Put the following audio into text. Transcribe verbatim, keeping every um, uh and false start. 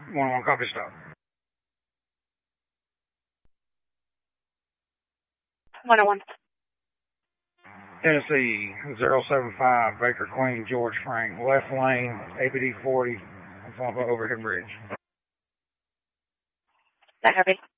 one one copy stop. one oh one. Tennessee zero seven five, Baker Queen, George Frank, left lane, A P D forty, off of overhead bridge. That copy.